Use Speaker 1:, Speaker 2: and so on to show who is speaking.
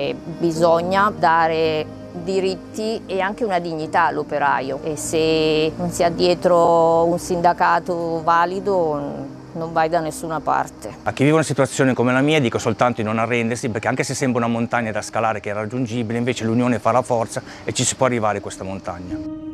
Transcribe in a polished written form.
Speaker 1: che bisogna dare diritti e anche una dignità all'operaio, e se non si ha dietro un sindacato valido non vai da nessuna parte.
Speaker 2: A chi vive una situazione come la mia dico soltanto di non arrendersi, perché anche se sembra una montagna da scalare che è raggiungibile, invece l'unione fa la forza e ci si può arrivare a questa montagna.